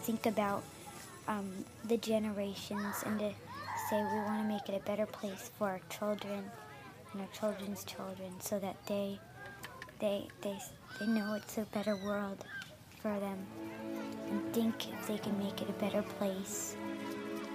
think about the generations and to say we want to make it a better place for our children and our children's children, so that they they they know it's a better world for them, and think if they can make it a better place.